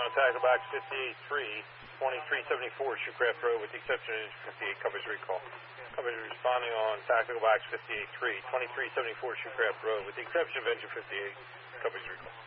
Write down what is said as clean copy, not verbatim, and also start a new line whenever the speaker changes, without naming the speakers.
on Tactical Box 58-3, 2374 Shoecraft Road with the exception of Engine 58 covers recall. Coverage responding on Tactical Box 58-3, 2374 Shoecraft Road with the exception of Engine 58 covers recall.